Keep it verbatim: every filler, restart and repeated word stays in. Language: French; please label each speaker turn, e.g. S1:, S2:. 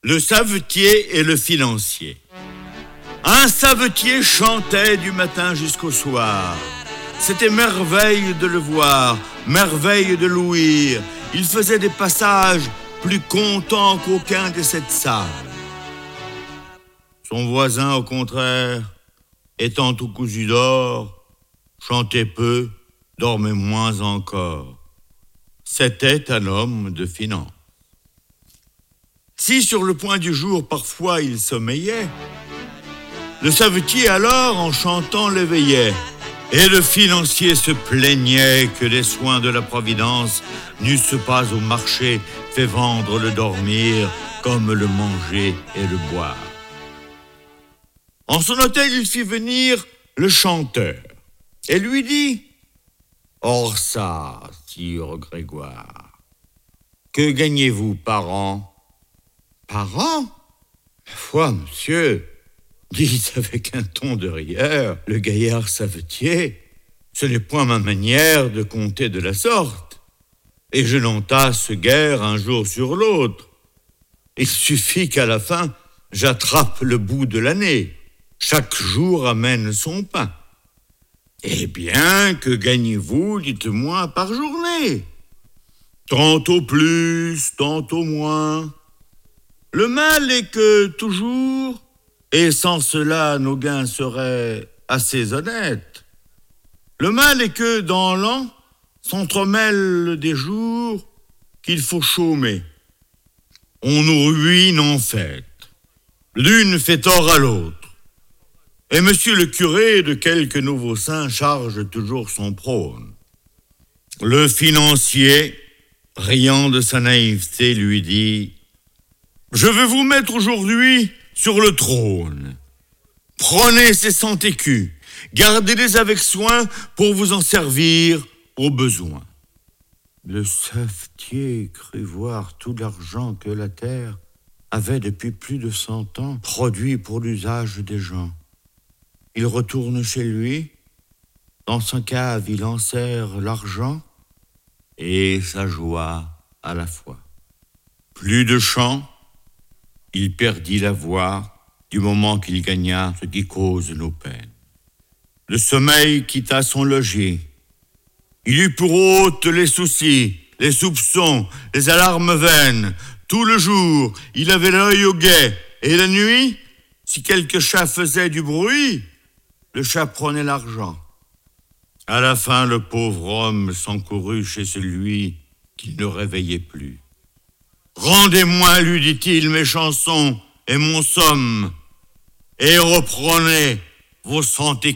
S1: Le savetier et le financier. Un savetier chantait du matin jusqu'au soir. C'était merveille de le voir, merveille de l'ouïr. Il faisait des passages plus contents qu'aucun des sept sages. Son voisin, au contraire, étant tout cousu d'or, chantait peu, dormait moins encore. C'était un homme de finance. Si sur le point du jour, parfois, il sommeillait, le savetier alors, en chantant, l'éveillait. Et le financier se plaignait que les soins de la Providence n'eussent pas au marché fait vendre le dormir comme le manger et le boire. En son hôtel, il fit venir le chanteur et lui dit « Or ça, sire Grégoire, que gagnez-vous par an ?»« Par an ? Ma foi, monsieur, dit avec un ton de rieur le gaillard savetier, ce n'est point ma manière de compter de la sorte, et je n'entasse guère un jour sur l'autre. Il suffit qu'à la fin, j'attrape le bout de l'année. Chaque jour amène son pain. Eh bien, que gagnez-vous, dites-moi, par journée? Tantôt plus, tantôt moins. Le mal est que toujours, et sans cela nos gains seraient assez honnêtes, le mal est que dans l'an s'entremêlent des jours qu'il faut chômer. On nous ruine en fait. L'une fait tort à l'autre. Et monsieur le curé de quelque nouveau saint charge toujours son prône. Le financier, riant de sa naïveté, lui dit « Je vais vous mettre aujourd'hui sur le trône. Prenez ces cent écus, gardez-les avec soin pour vous en servir au besoin. » Le savetier crut voir tout l'argent que la terre avait depuis plus de cent ans produit pour l'usage des gens. Il retourne chez lui, dans sa cave il enserre l'argent et sa joie à la fois. Plus de chant, il perdit la voix du moment qu'il gagna ce qui cause nos peines. Le sommeil quitta son logis. Il eut pour hôte les soucis, les soupçons, les alarmes vaines. Tout le jour, il avait l'œil au guet, et la nuit, si quelque chat faisait du bruit, le chat prenait l'argent. À la fin, le pauvre homme s'encourut chez celui qu'il ne réveillait plus. « Rendez-moi, lui dit-il, mes chansons et mon somme, et reprenez vos cent écus. »